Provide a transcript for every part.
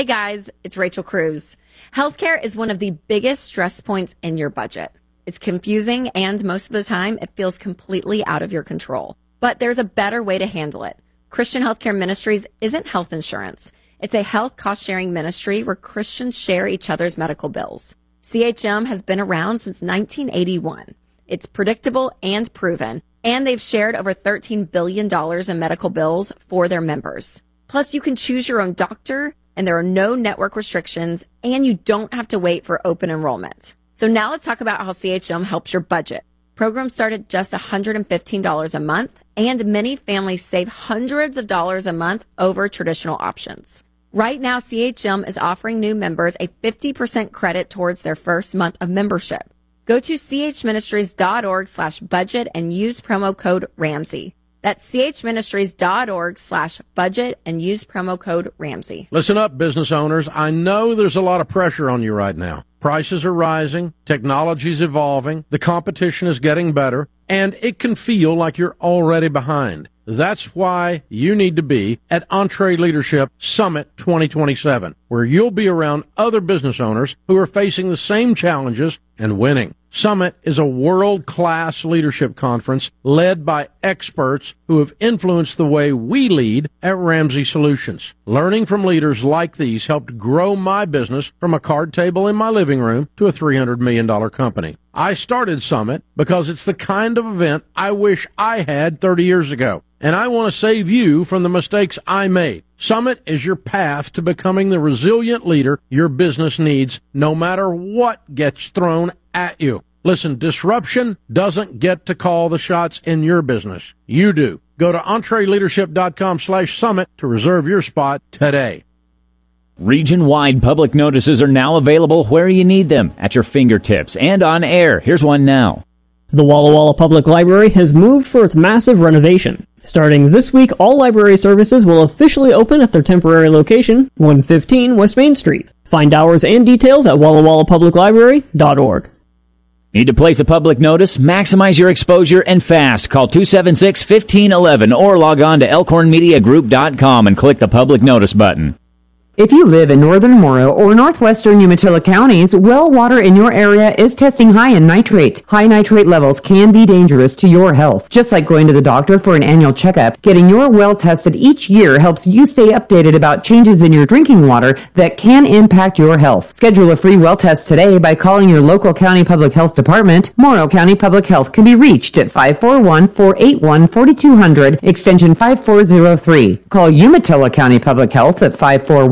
Hey guys, it's Rachel Cruz. Healthcare is one of the biggest stress points in your budget. It's confusing and most of the time it feels completely out of your control. But there's a better way to handle it. Christian Healthcare Ministries isn't health insurance. It's a health cost-sharing ministry where Christians share each other's medical bills. CHM has been around since 1981. It's predictable and proven, and they've shared over $13 billion in medical bills for their members. Plus, you can choose your own doctor, and there are no network restrictions, and you don't have to wait for open enrollment. So now let's talk about how CHM helps your budget. Programs start at just $115 a month, and many families save hundreds of dollars a month over traditional options. Right now, CHM is offering new members a 50% credit towards their first month of membership. Go to chministries.org/budget and use promo code Ramsey. That's chministries.org/budget and use promo code Ramsey. Listen up, business owners. I know there's a lot of pressure on you right now. Prices are rising, technology's evolving, the competition is getting better, and it can feel like you're already behind. That's why you need to be at EntreLeadership Summit 2027, where you'll be around other business owners who are facing the same challenges and winning. Summit is a world-class leadership conference led by experts who have influenced the way we lead at Ramsey Solutions. Learning from leaders like these helped grow my business from a card table in my living room to a $300 million company. I started Summit because it's the kind of event I wish I had 30 years ago, and I want to save you from the mistakes I made. Summit is your path to becoming the resilient leader your business needs, no matter what gets thrown at you. Listen, disruption doesn't get to call the shots in your business. You do. Go to EntreLeadership.com/summit to reserve your spot today. Region-wide public notices are now available where you need them, at your fingertips and on air. Here's one now. The Walla Walla Public Library has moved for its massive renovation. Starting this week, all library services will officially open at their temporary location, 115 West Main Street. Find hours and details at wallawallapubliclibrary.org. Need to place a public notice? Maximize your exposure and fast. Call 276-1511 or log on to elkhornmediagroup.com and click the public notice button. If you live in northern Morrow or northwestern Umatilla counties, well water in your area is testing high in nitrate. High nitrate levels can be dangerous to your health. Just like going to the doctor for an annual checkup, getting your well tested each year helps you stay updated about changes in your drinking water that can impact your health. Schedule a free well test today by calling your local county public health department. Morrow County Public Health can be reached at 541-481-4200, extension 5403. Call Umatilla County Public Health at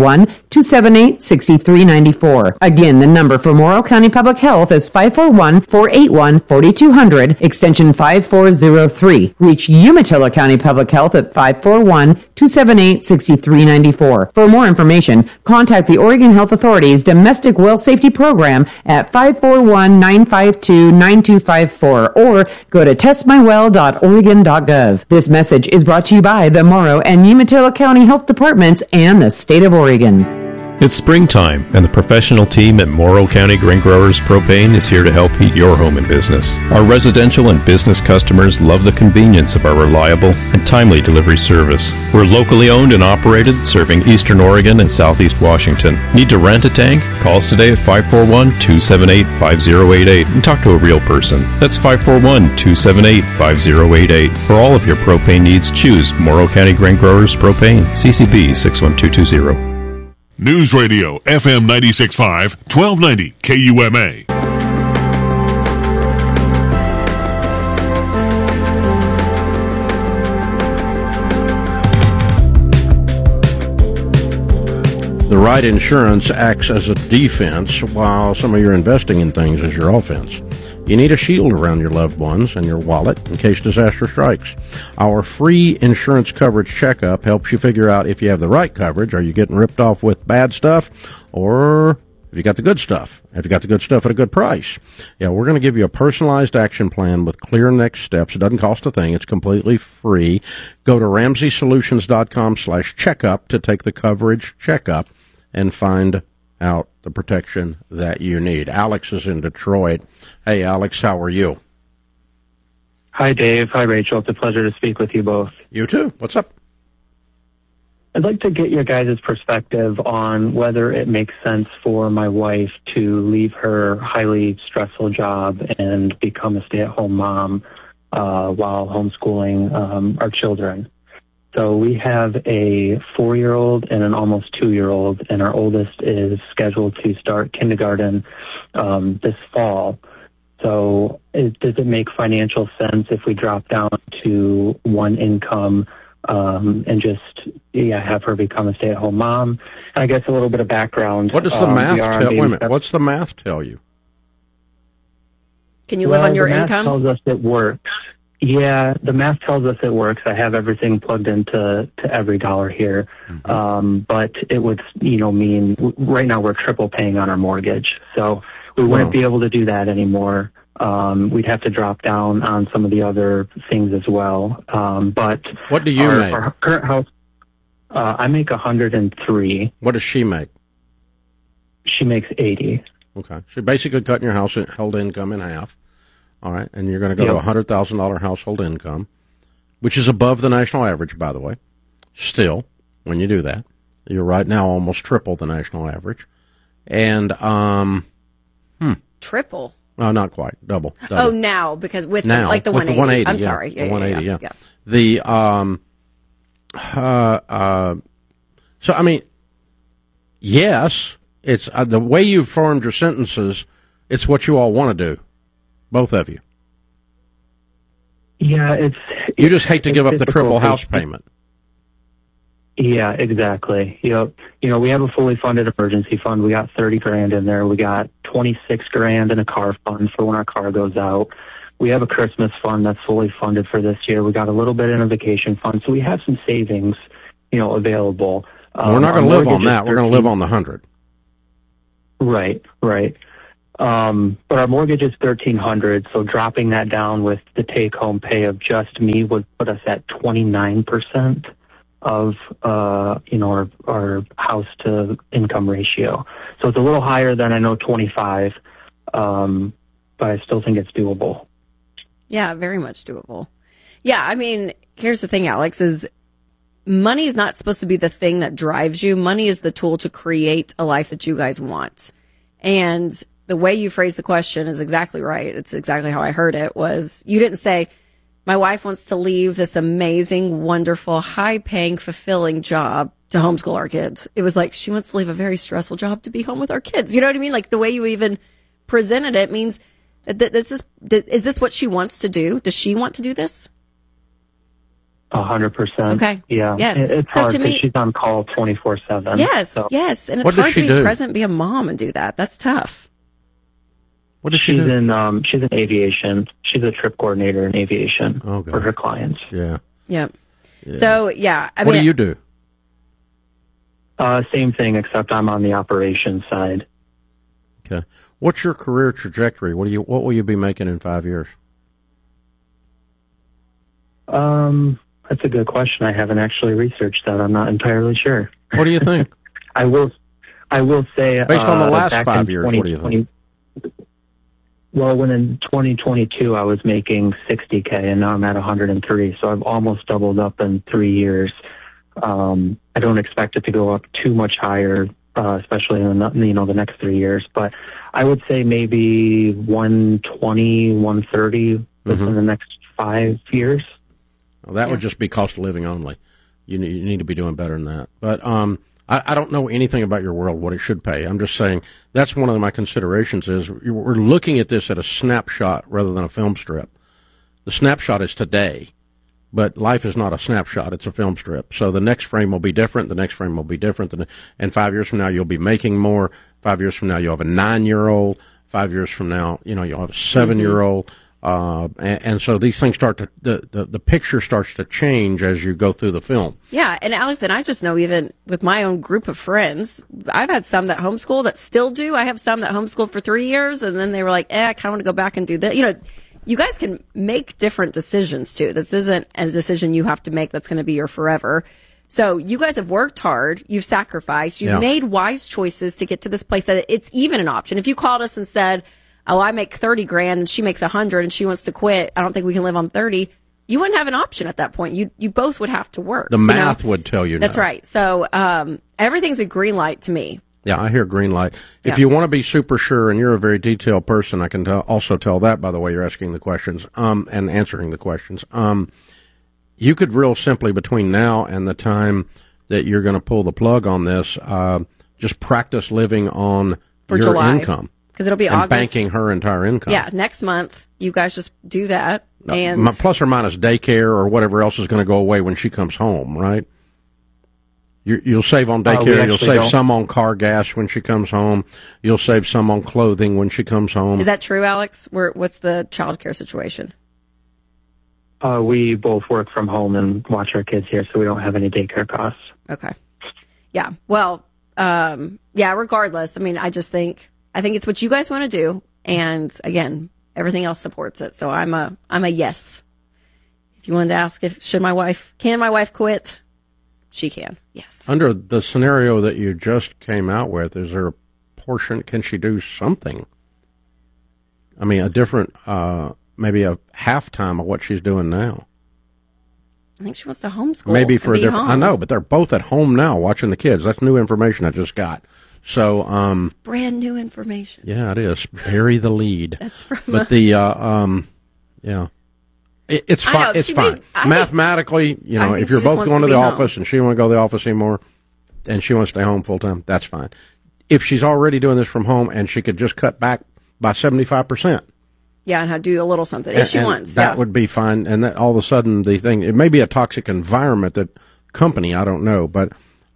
541-278-6394. Again, the number for Morrow County Public Health is 541-481-4200, extension 5403. Reach Umatilla County Public Health at 541-278-6394. For more information, contact the Oregon Health Authority's Domestic Well Safety Program at 541-952-9254 or go to testmywell.oregon.gov. This message is brought to you by the Morrow and Umatilla County Health Departments and the state of Oregon. It's springtime, and the professional team at Morrow County Grain Growers Propane is here to help heat your home and business. Our residential and business customers love the convenience of our reliable and timely delivery service. We're locally owned and operated, serving Eastern Oregon and Southeast Washington. Need to rent a tank? Call us today at 541-278-5088 and talk to a real person. That's 541-278-5088. For all of your propane needs, choose Morrow County Grain Growers Propane, CCB 61220. News Radio, FM 96.5, 1290 KUMA. The right insurance acts as a defense, while some of your investing in things is your offense. You need a shield around your loved ones and your wallet in case disaster strikes. Our free insurance coverage checkup helps you figure out if you have the right coverage. Are you getting ripped off with bad stuff? Or have you got the good stuff? Have you got the good stuff at a good price? Yeah, we're going to give you a personalized action plan with clear next steps. It doesn't cost a thing. It's completely free. Go to RamseySolutions.com/checkup to take the coverage checkup and find out the protection that you need. Alex is in Detroit. Hey, Alex, how are you? Hi, Dave. Hi, Rachel. It's a pleasure to speak with you both. You too. What's up? I'd like to get your guys' perspective on whether it makes sense for my wife to leave her highly stressful job and become a stay-at-home mom while homeschooling our children. So we have a 4-year-old and an almost 2-year-old, and our oldest is scheduled to start kindergarten this fall. So does it make financial sense if we drop down to one income and just have her become a stay-at-home mom? And I guess a little bit of background. What does the math tell? Wait a minute. What's the math tell you? Can you live on your the income? Math tells us it works. Yeah, the math tells us it works. I have everything plugged into every dollar here. Mm-hmm. But it would, mean right now we're triple paying on our mortgage. So we wouldn't be able to do that anymore. We'd have to drop down on some of the other things as well. But what do you make? Our current house, I make 103. What does she make? She makes 80. Okay. So basically cutting your household income in half. All right. And you're going to go to a $100,000 household income, which is above the national average, by the way. Still, when you do that, you're right now almost triple the national average. And, triple? Oh, not quite. Double. Oh, now, because with now, like the with 180. The 180. I'm sorry. The 180, yeah. The, so, I mean, yes, it's the way you've formed your sentences, it's what you all want to do, both of you. Yeah, you just hate to give up the triple house payment. Yeah, exactly. We have a fully funded emergency fund. We got $30,000 in there. We got $26,000 in a car fund for when our car goes out. We have a Christmas fund that's fully funded for this year. We got a little bit in a vacation fund, so we have some savings, available. We're not going to live on that. We're going to live on the 100. Right. But our mortgage is $1,300, so dropping that down with the take-home pay of just me would put us at 29% of our house to income ratio. So it's a little higher than I know 25, but I still think it's doable. Yeah, very much doable. Yeah, I mean, here's the thing, Alex, is money is not supposed to be the thing that drives you. Money is the tool to create a life that you guys want. And the way you phrased the question is exactly right. It's exactly how I heard it. Was you didn't say, my wife wants to leave this amazing, wonderful, high-paying, fulfilling job to homeschool our kids. It was like, she wants to leave a very stressful job to be home with our kids. You know what I mean? Like, the way you even presented it means that is this what she wants to do? Does she want to do this? 100%. Okay. Yeah. Yes. It's so hard to because me, she's on call 24/7. Yes. So. Yes. And it's What does hard she to be do? present, be a mom, and do that. That's tough. What does she do? She's in aviation. She's a trip coordinator in aviation for her clients. Yeah. Yep. So, yeah. What do you do? Same thing, except I'm on the operations side. Okay. What's your career trajectory? What will you be making in 5 years? That's a good question. I haven't actually researched that. I'm not entirely sure. What do you think? I will say based on the last 5 years, what do you think? Well, when in 2022 I was making $60K and now I'm at 103, so I've almost doubled up in 3 years. I don't expect it to go up too much higher, especially in the next 3 years. But I would say maybe 120, 130 within the next 5 years. Well, that would just be cost of living only. You need to be doing better than that. But I don't know anything about your world, what it should pay. I'm just saying that's one of my considerations is we're looking at this at a snapshot rather than a film strip. The snapshot is today, but life is not a snapshot. It's a film strip. So the next frame will be different. The next frame will be different. And 5 years from now, you'll be making more. 5 years from now, you'll have a 9-year-old. 5 years from now, you'll have a 7-year-old. And so these things the picture starts to change as you go through the film. Yeah. And Alex, and I just know even with my own group of friends, I've had some that homeschool that still do. I have some that homeschooled for 3 years and then they were like, I kind of want to go back and do that. You guys can make different decisions too. This isn't a decision you have to make that's going to be your forever. So you guys have worked hard. You've sacrificed. You've made wise choices to get to this place that it's even an option. If you called us and said, I make $30,000 and she makes $100 and she wants to quit, I don't think we can live on 30. you wouldn't have an option at that point. You both would have to work. The math would tell you That's no. right. So everything's a green light to me. Yeah, I hear green light. If you want to be super sure, and you're a very detailed person, I can also tell that by the way you're asking the questions and answering the questions. You could real simply, between now and the time that you're going to pull the plug on this, just practice living on your July, income. Because it'll be and August. Banking her entire income. Yeah, next month, you guys just do that. And plus or minus daycare or whatever else is going to go away when she comes home, right? You'll save on daycare. You'll save some on car gas when she comes home. You'll save some on clothing when she comes home. Is that true, Alex? What's the childcare situation? We both work from home and watch our kids here, so we don't have any daycare costs. Okay. Yeah. Well, regardless, I mean, I think it's what you guys want to do. And again, everything else supports it. So I'm a yes. If you wanted to ask can my wife quit? She can. Yes. Under the scenario that you just came out with, is there a portion, can she do something? I mean, a different, maybe a halftime of what she's doing now. I think she wants to homeschool. Maybe for a different, home. I know, but they're both at home now watching the kids. That's new information I just got. So, it's brand new information. Yeah, it is. Bury the lead. That's from. But yeah. It's fine. It's fine. Mathematically, if you're both going to the office and she don't want to go to the office anymore and she wants to stay home full time, that's fine. If she's already doing this from home and she could just cut back by 75%. Yeah, and do a little something if she wants. That would be fine. And that all of a sudden it may be a toxic environment, that company, I don't know, but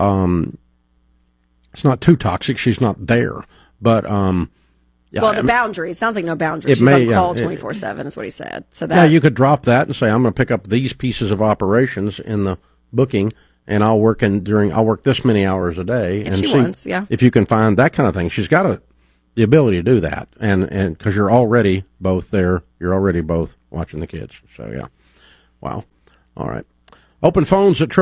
it's not too toxic. She's not there. But the boundaries. Sounds like no boundaries. She's on call 24/7 is what he said. So that you could drop that and say, I'm going to pick up these pieces of operations in the booking, and I'll work this many hours a day. If she wants, yeah. If you can find that kind of thing, she's got the ability to do that, and because you're already both there, you're already both watching the kids. So yeah, wow. All right. Open phones at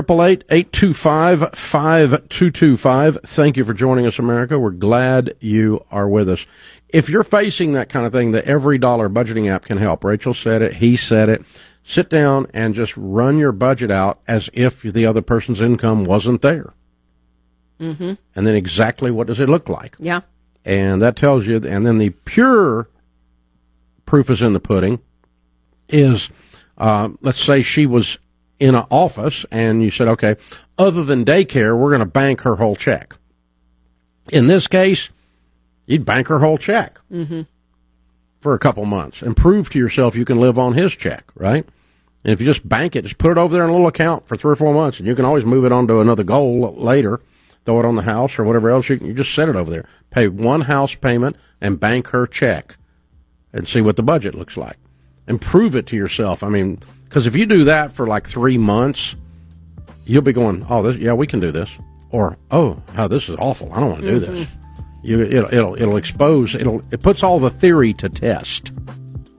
888-825-5225. Thank you for joining us, America. We're glad you are with us. If you're facing that kind of thing, the Every Dollar budgeting app can help. Rachel said it. He said it. Sit down and just run your budget out as if the other person's income wasn't there. Mm-hmm. And then exactly what does it look like? Yeah. And that tells you, and then the pure proof is in the pudding is, let's say she was in an office and you said, okay, other than daycare, we're going to bank her whole check. In this case, you'd bank her whole check for a couple months and prove to yourself you can live on his check, right? And if you just bank it, just put it over there in a little account for 3 or 4 months, and you can always move it on to another goal later, throw it on the house or whatever else. You just set it over there. Pay one house payment and bank her check and see what the budget looks like. And prove it to yourself. I mean, because if you do that for like 3 months, you'll be going, we can do this. Or, this is awful. I don't want to do this. It puts all the theory to test.